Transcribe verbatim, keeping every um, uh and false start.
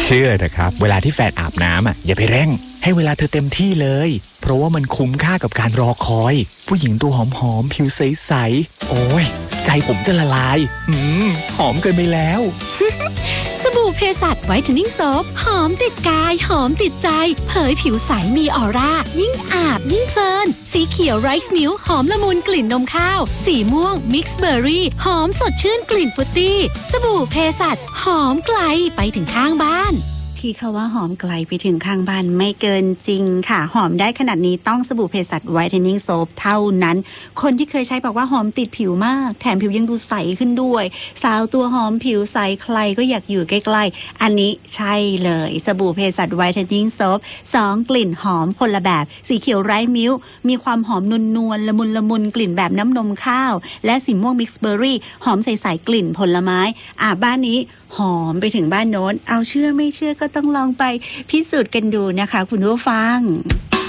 ชื่อนะครับเวลาที่แฟนอาบน้ำอ่ะอย่าไปเร่งให้เวลาเธอเต็มที่เลยเพราะว่ามันคุ้มค่ากับการรอคอยผู้หญิงตัวหอมๆผิวใสๆโอ้ยใจผมจะละลายอืมหอมเกินไปแล้วสบู่เพสัชไวท์เทนนิ่งโซปหอมติดกายหอมติดใจเผยผิวใสมีออร่ายิ่งอาบยิ่งเพลินสีเขียวไรซ์มิลค์หอมละมุนกลิ่นนมข้าวสีม่วงมิกซ์เบอร์รี่หอมสดชื่นกลิ่นฟรุตตี้สบู่เพสัชหอมไกลไปถึงข้างบ้านที่เขาว่าหอมไกลไปถึงข้างบ้านไม่เกินจริงค่ะหอมได้ขนาดนี้ต้องสบู่เภสัชไวท์เทนนิ่งโซปเท่านั้นคนที่เคยใช้บอกว่าหอมติดผิวมากแถมผิวยังดูใสขึ้นด้วยสาวตัวหอมผิวใสใครก็อยากอยู่ใกล้ๆอันนี้ใช่เลยสบู่เภสัชไวท์เทนนิ่งโซปสองกลิ่นหอมคนละแบบสีเขียวไร้มิ้วมีความหอมนวลๆละมุนละมุนกลิ่นแบบน้ำนมข้าวและสีม่วงมิกซ์เบอร์รี่หอมใสๆกลิ่นผลไม้อ่ะบ้านนี้หอมไปถึงบ้านโน้นเอาเชื่อไม่เชื่อก็ต้องลองไปพิสูจน์กันดูนะคะคุณผู้ฟัง